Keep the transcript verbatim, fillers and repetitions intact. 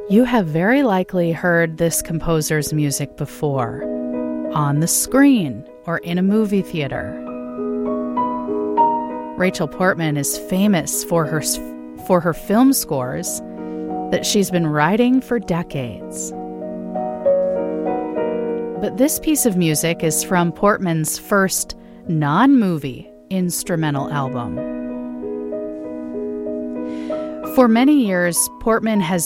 You have very likely heard this composer's music before, on the screen or in a movie theater. Rachel Portman is famous for her, for her film scores that she's been writing for decades. But this piece of music is from Portman's first non-movie instrumental album. For many years, Portman has